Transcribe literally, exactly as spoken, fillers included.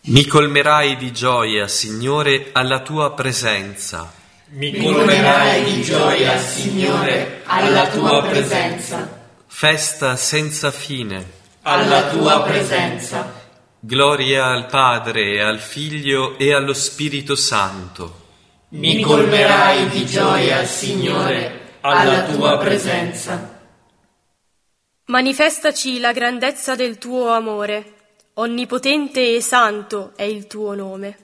Mi colmerai di gioia, Signore, alla tua presenza. Mi colmerai di gioia, Signore, alla tua presenza. Festa senza fine. Alla tua presenza. Gloria al Padre, al Figlio e allo Spirito Santo. Mi colmerai di gioia, Signore, alla tua presenza. Manifestaci la grandezza del tuo amore. Onnipotente e santo è il tuo nome.